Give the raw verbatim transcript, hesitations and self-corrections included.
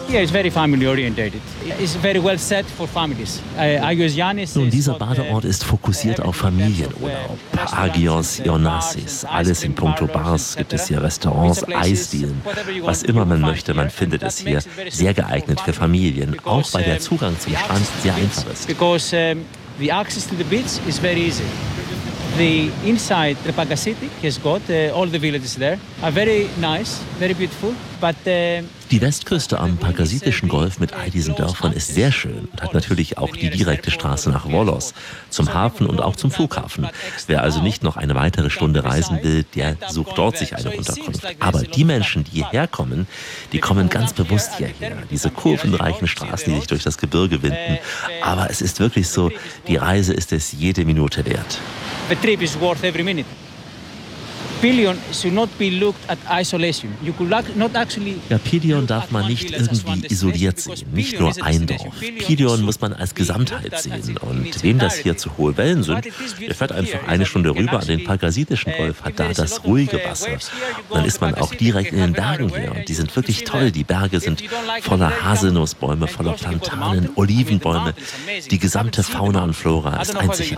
Yeah, it's very family oriented. It's very well set for families. Uh, Agios Yannis Nun, is dieser what, uh, Badeort ist fokussiert auf Familienurlaub. Agios Ionassis, alles in puncto Bars gibt es hier, Restaurants, Eisdielen. Was immer man möchte, man findet es hier. Sehr geeignet für Familien, auch weil der Zugang zum Strand sehr einfach ist. Because um, the access to the beach is very easy. The inside the Paga City has got uh, all the villages there are very nice, very beautiful, but uh, Die Westküste am Pagasitischen Golf mit all diesen Dörfern ist sehr schön und hat natürlich auch die direkte Straße nach Volos, zum Hafen und auch zum Flughafen. Wer also nicht noch eine weitere Stunde reisen will, der sucht dort sich eine Unterkunft. Aber die Menschen, die hierher kommen, die kommen ganz bewusst hierher. Diese kurvenreichen Straßen, die sich durch das Gebirge winden. Aber es ist wirklich so, die Reise ist es jede Minute wert. the trip is worth every minute. Pelion should not be looked at isolation. You could not actually. Ja, Pelion darf man nicht irgendwie isoliert sehen, nicht nur ein Dorf. Pelion muss man als Gesamtheit sehen. Und wem das hier zu hohe Wellen sind, der fährt einfach eine Stunde rüber an den Pagasitischen Golf, hat da das ruhige Wasser. Und dann ist man auch direkt in den Bergen hier. Und die sind wirklich toll. Die Berge sind voller Haselnussbäume, voller Platanen, Olivenbäume. Die gesamte Fauna und Flora ist einzigartig.